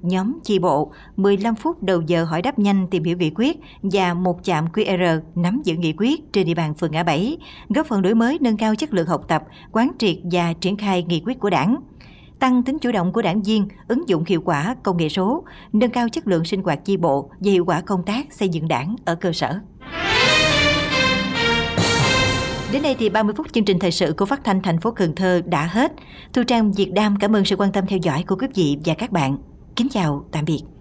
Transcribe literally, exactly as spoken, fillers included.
nhóm chi bộ, mười lăm phút đầu giờ hỏi đáp nhanh tìm hiểu nghị quyết và một trạm quy rờ nắm giữ nghị quyết trên địa bàn phường Ngã Bảy, góp phần đổi mới nâng cao chất lượng học tập, quán triệt và triển khai nghị quyết của Đảng. Tăng tính chủ động của đảng viên, ứng dụng hiệu quả công nghệ số, nâng cao chất lượng sinh hoạt chi bộ và hiệu quả công tác xây dựng Đảng ở cơ sở. Đến đây thì ba mươi phút chương trình thời sự của Phát thanh thành phố Cần Thơ đã hết. Thu Trang Việt Đam cảm ơn sự quan tâm theo dõi của quý vị và các bạn. Kính chào, tạm biệt.